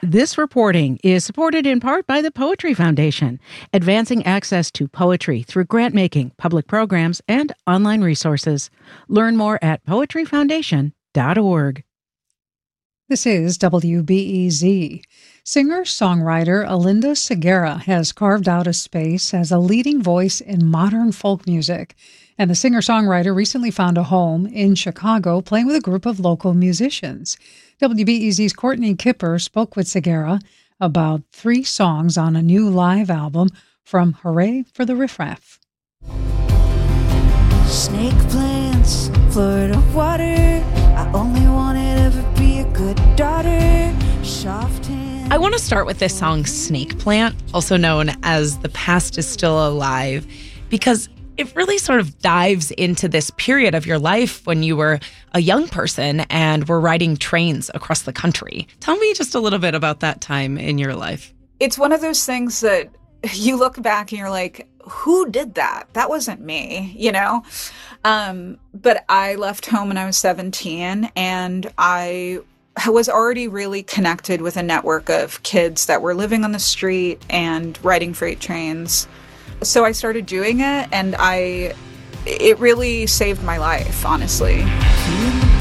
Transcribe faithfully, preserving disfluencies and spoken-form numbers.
This reporting is supported in part by the Poetry Foundation, advancing access to poetry through grant-making, public programs, and online resources. Learn more at poetry foundation dot org. This is W B E Z. Singer-songwriter Alinda Segura has carved out a space as a leading voice in modern folk music. And the singer-songwriter recently found a home in Chicago playing with a group of local musicians. W B E Z's Courtney Kipper spoke with Segura about three songs on a new live album from Hooray for the Riffraff. Snake plants, Florida water. I only want to ever be a good daughter. Soft hand. I want to start with this song, Snake Plant, also known as The Past is Still Alive, because it really sort of dives into this period of your life when you were a young person and were riding trains across the country. Tell me just a little bit about that time in your life. It's one of those things that you look back and you're like, who did that? That wasn't me, you know? Um, but I left home when I was seventeen, and I was already really connected with a network of kids that were living on the street and riding freight trains. So I started doing it, and I, it really saved my life, honestly.